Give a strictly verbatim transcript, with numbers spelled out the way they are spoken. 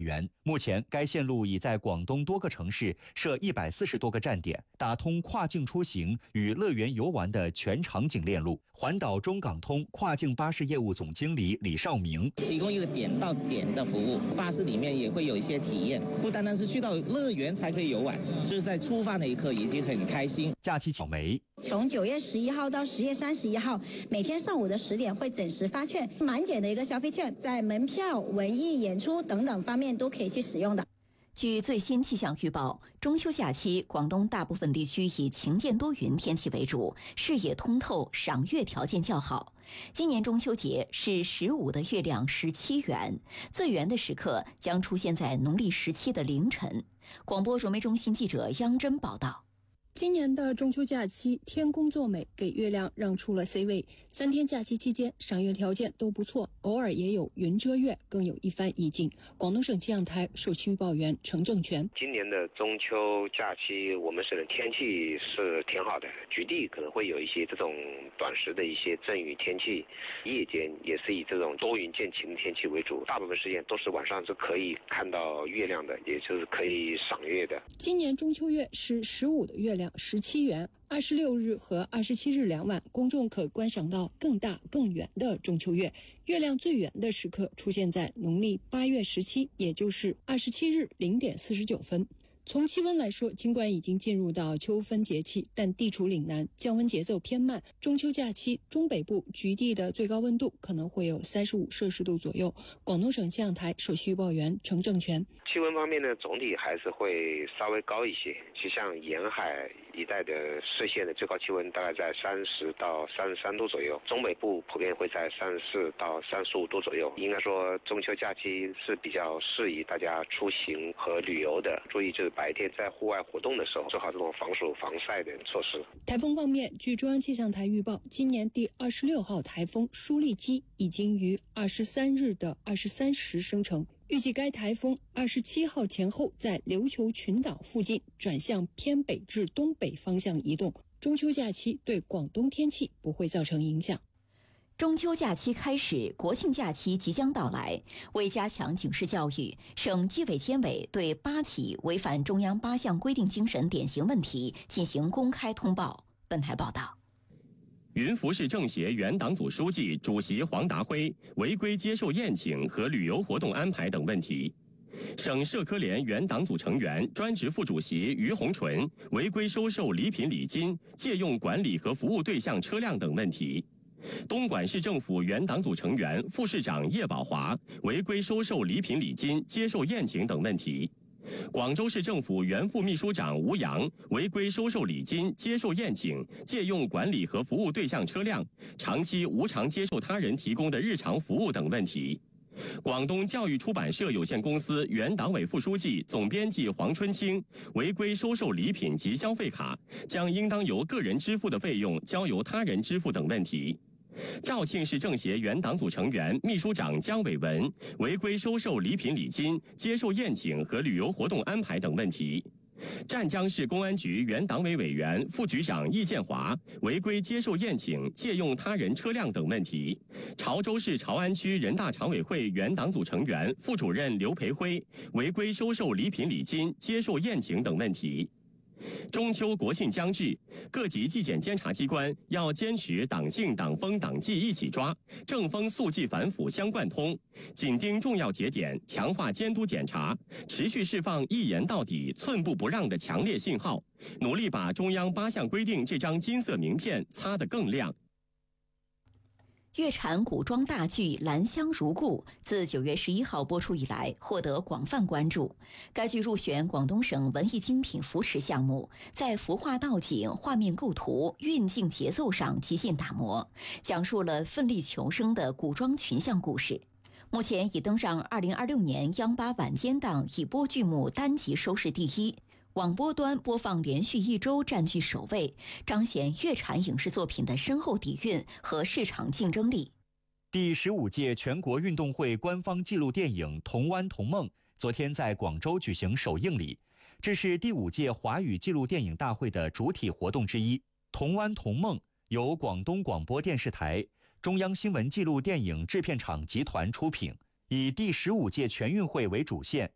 元。目前，该线路已在广东多个城市设一百四十多个站点，打通跨境出行与乐园游玩的全场景链路。环岛中港通跨境巴士业务总经理李少明提供一个点到点的服务，巴士里面也会有一些体验，不单单是去到乐园才可以游玩，就是在出发那一刻已经很开心。 假期巧梅。 从九月十一号到十月三十一号，每天上午的十点会准时发券，满减的一个消费券，在门票、文艺演出等等方面都可以去使用的。 据最新气象预报，中秋假期，广东大部分地区以晴间多云天气为主，视野通透，赏月条件较好。今年中秋节是十五的月亮十七圆，最圆的时刻将出现在农历十七的凌晨。广播传媒中心记者央真报道。 今年的中秋假期，天公作美，给月亮让出了 C 位。三天假期期间，赏月条件都不错，偶尔也有云遮月，更有一番意境。广东省气象台首席预报员程正全： 今年的中秋假期，我们省的天气是挺好的，局地可能会有一些这种短时的一些阵雨天气，夜间也是以这种多云见晴的天气为主，大部分时间都是晚上是可以看到月亮的，也就是可以赏月的。 今年中秋月是十五的月亮十七圆，二十六日和二十七日两晚，公众可观赏到更大更圆的中秋月。月亮最圆的时刻出现在农历八月十七，也就是二十七日零点四十九分。从气温来说，尽管已经进入到秋分节气，但地处岭南，降温节奏偏慢。中秋假期，中北部局地的最高温度可能会有三十五摄氏度左右。广东省气象台首席预报员程正全： 气温方面呢，总体还是会稍微高一些，就像沿海一带的市县的最高气温大概在三十到三十三度左右，中北部普遍会在三十四到三十五度左右。应该说，中秋假期是比较适宜大家出行和旅游的，注意就是白天在户外活动的时候，做好这种防暑防晒的措施。 台风方面，据中央气象台预报，今年第二十六号台风舒力基已经于二十三日的二十三时生成，预计该台风二十七号前后在琉球群岛附近转向偏北至东北方向移动。中秋假期对广东天气不会造成影响。 中秋假期开始，国庆假期即将到来。为加强警示教育，省纪委监委对八起违反中央八项规定精神典型问题进行公开通报。本台报道。 云浮市政协原党组书记、主席黄达辉违规接受宴请和旅游活动安排等问题；省社科联原党组成员、专职副主席于洪纯违规收受礼品礼金、借用管理和服务对象车辆等问题；东莞市政府原党组成员、副市长叶宝华违规收受礼品礼金、接受宴请等问题；广州市政府原副秘书长吴阳违规收受礼金、接受宴请、借用管理和服务对象车辆、长期无偿接受他人提供的日常服务等问题；广东教育出版社有限公司原党委副书记、总编辑黄春清违规收受礼品及消费卡，将应当由个人支付的费用交由他人支付等问题；肇庆市政协原党组成员、秘书长姜伟文违规收受礼品礼金、接受宴请和旅游活动安排等问题；湛江市公安局原党委委员、副局长易建华违规接受宴请、借用他人车辆等问题；潮州市潮安区人大常委会原党组成员、副主任刘培辉违规收受礼品礼金、接受宴请等问题。中秋国庆将至，各级纪检监察机关要坚持党性党风党纪一起抓，正风肃纪反腐相贯通，紧盯重要节点，强化监督检查，持续释放一言到底、寸步不让的强烈信号，努力把中央八项规定这张金色名片擦得更亮。 粤产古装大剧《兰香如故》自九月十一号播出以来，获得广泛关注。该剧入选广东省文艺精品扶持项目，在服化道景、画面构图、运镜节奏上极尽打磨，讲述了奋力求生的古装群像故事。目前已登上二零二六年央八晚间档已播剧目单集收视第一。网播端播放连续一周占据首位，彰显粤产影视作品的深厚底蕴和市场竞争力。 第十五届全国运动会官方纪录电影《同湾同梦》昨天在广州举行首映礼，这是第五届华语纪录电影大会的主体活动之一。《同湾同梦》由广东广播电视台、中央新闻纪录电影制片厂集团出品，以第十五届全运会为主线，